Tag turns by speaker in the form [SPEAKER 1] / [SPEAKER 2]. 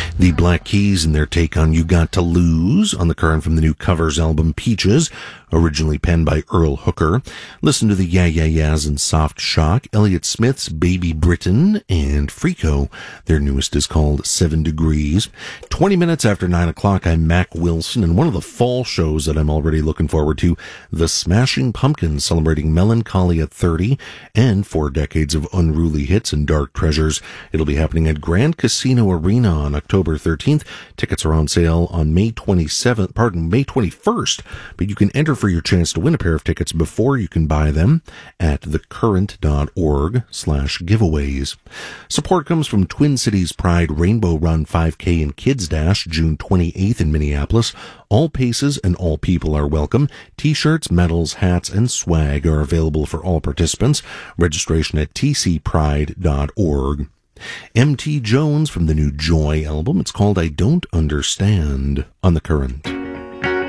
[SPEAKER 1] The Black Keys and their take on You Got to Lose on the Current from the new covers album Peaches, originally penned by Earl Hooker. Listen to the Yeah Yeah Yeahs and Soft Shock, Elliott Smith's Baby Britain, and Freako. Their newest is called 7 Degrees. 20 minutes after 9 o'clock, I'm Mac Wilson, and one of the fall shows that I'm already looking forward to, The Smashing Pumpkins, celebrating melancholy at 30 and 4 decades of unruly hits and dark treasures. It'll be happening at Grand Casino Arena on October 13th. Tickets are on sale on May 21st, but you can enter for your chance to win a pair of tickets before you can buy them at thecurrent.org/giveaways. Support comes from Twin Cities Pride Rainbow Run 5K and Kids Dash, June 28th in Minneapolis. All paces and all people are welcome. T-shirts, medals, hats, and swag are available for all participants. Registration at tcpride.org. M.T. Jones from the new Joy album. It's called I Don't Understand on The Current.